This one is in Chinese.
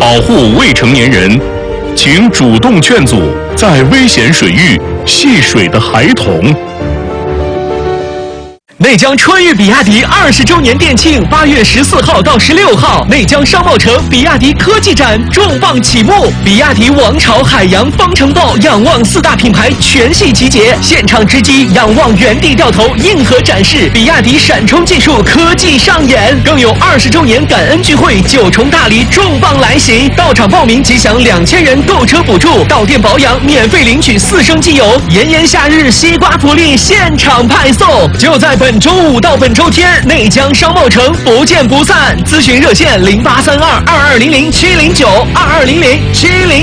保护未成年人，请主动劝阻在危险水域戏水的孩童。 内江春裕比亚迪20周年店庆，8月14号到16号，内江商贸城比亚迪科技展重磅启幕，比亚迪王朝、海洋、方程豹、仰望4大品牌全系集结，现场直击，仰望原地掉头，硬核展示比亚迪闪充技术科技上演，更有20周年感恩聚会9重大礼重磅来袭，到场报名即享2000元购车补助，到店保养免费领取4升机油，炎炎夏日西瓜福利现场派送，就在本周5到本周天，内江商贸城不见不散。咨询热线08322200-709，2200-709。